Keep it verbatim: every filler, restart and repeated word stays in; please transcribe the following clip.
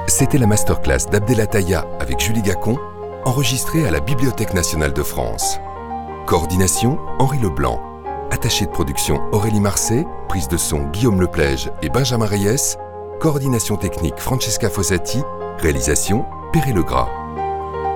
C'était la masterclass d'Abdelataya avec Julie Gacon, enregistrée à la Bibliothèque nationale de France. Coordination, Henri Leblanc. Attaché de production, Aurélie Marcet. Prise de son, Guillaume Leplège et Benjamin Reyes. Coordination technique, Francesca Fossati. Réalisation, Perret Legras.